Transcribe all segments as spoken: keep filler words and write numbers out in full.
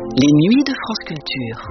Les nuits de France Culture.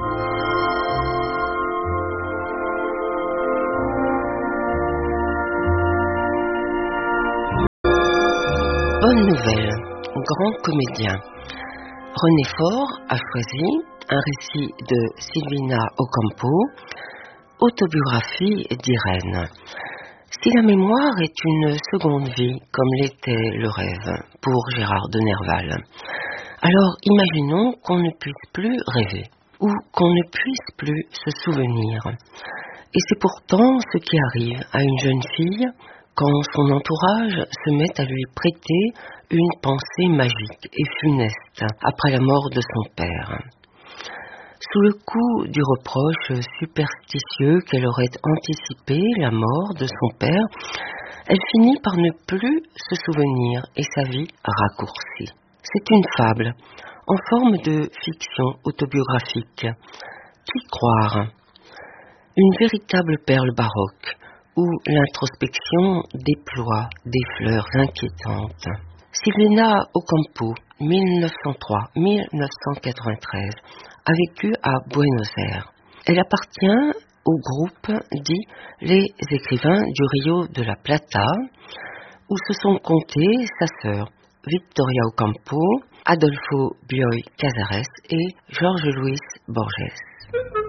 Bonne nouvelle, grand comédien. René Faure a choisi un récit de Silvina Ocampo, autobiographie d'Irène. Si la mémoire est une seconde vie, comme l'était le rêve pour Gérard de Nerval, alors imaginons qu'on ne puisse plus rêver, ou qu'on ne puisse plus se souvenir. Et c'est pourtant ce qui arrive à une jeune fille quand son entourage se met à lui prêter une pensée magique et funeste après la mort de son père. Sous le coup du reproche superstitieux qu'elle aurait anticipé la mort de son père, elle finit par ne plus se souvenir et sa vie raccourcie. C'est une fable en forme de fiction autobiographique. Qui croire? Une véritable perle baroque où l'introspection déploie des fleurs inquiétantes. Silvina Ocampo, mille neuf cent trois à mille neuf cent quatre-vingt-treize, a vécu à Buenos Aires. Elle appartient au groupe dit les écrivains du Rio de la Plata, où se sont comptés sa sœur Victoria Ocampo, Adolfo Bioy Casares et Jorge Luis Borges.